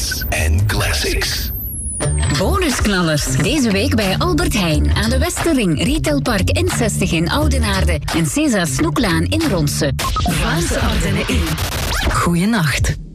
Hits and Classics. Bonusknallers. Deze week bij Albert Heijn aan de Westerring, Retailpark N60 in Oudenaarde en César Snoeklaan in Ronse. Vlaamse Ardennen in. Goeienacht.